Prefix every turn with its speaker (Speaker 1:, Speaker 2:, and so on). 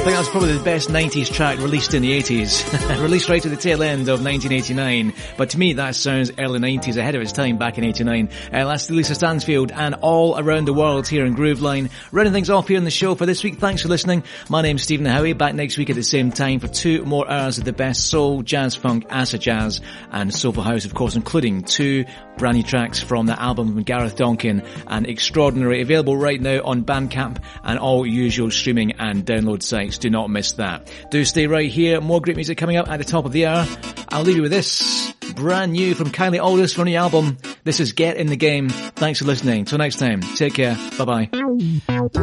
Speaker 1: think that's probably the best 90s track released in the 80s. Released right at the tail end of 1989. But to me, that sounds early 90s, ahead of its time back in 89. That's Lisa Stansfield and All Around the World here in Grooveline. Running things off here in the show for this week. Thanks for listening. My name's Stephen Howie. Back next week at the same time for 2 more hours of the best soul, jazz, funk, acid jazz, and soulful house, of course, including 2 brand new tracks from the album from Gareth Donkin and Extraordinary, available right now on Bandcamp and all usual streaming and download sites. Do not miss that. Do stay right here. More great music coming up at the top of the hour. I'll leave you with this. Brand new from Kylie Aldous from the album. This is Get in the Game. Thanks for listening. Till next time. Take care. Bye bye.